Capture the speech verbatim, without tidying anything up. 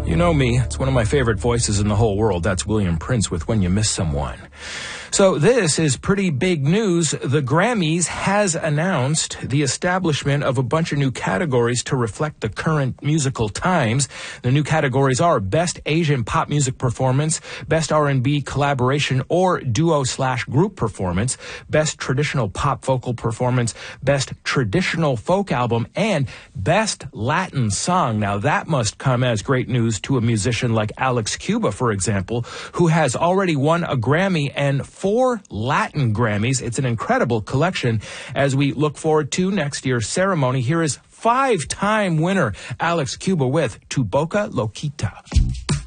You know me, it's one of my favorite voices in the whole world. That's William Prince with When You Miss Someone. So this is pretty big news. The Grammys has announced the establishment of a bunch of new categories to reflect the current musical times. The new categories are Best Asian Pop Music Performance, Best R and B Collaboration or Duo slash Group Performance, Best Traditional Pop Vocal Performance, Best Traditional Folk Album, and Best Latin Song. Now that must come as great news to a musician like Alex Cuba, for example, who has already won a Grammy and four Latin Grammys. It's an incredible collection as we look forward to next year's ceremony. Here is five-time winner Alex Cuba with Tu Boca Loquita.